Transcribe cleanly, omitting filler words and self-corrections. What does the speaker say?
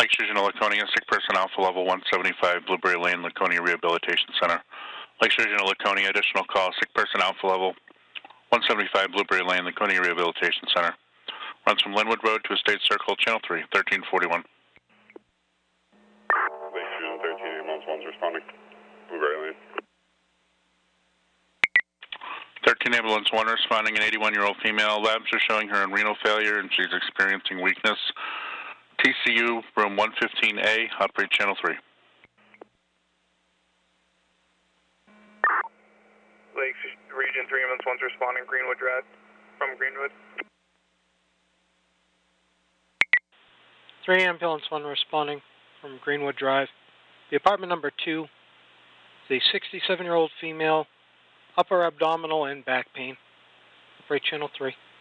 Lake Sturgeon, Laconia, sick person Alpha Level 175, Blueberry Lane, Laconia Rehabilitation Center. Lake Sturgeon, Laconia, additional call, sick person Alpha Level 175, Blueberry Lane, Laconia Rehabilitation Center. Runs from Linwood Road to Estate Circle, Channel 3, 1341. Lake Sturgeon 13, ambulance 1's responding. Blueberry Lane. 13 ambulance 1 responding, an 81-year-old female. Labs are showing her in renal failure and she's experiencing weakness. TCU, room 115A, operate channel 3. Lake Region 3 ambulance 1's responding, Greenwood Drive, from Greenwood. 3 ambulance 1 responding from Greenwood Drive. The apartment number 2 is a 67-year-old female, upper abdominal and back pain. Operate channel 3.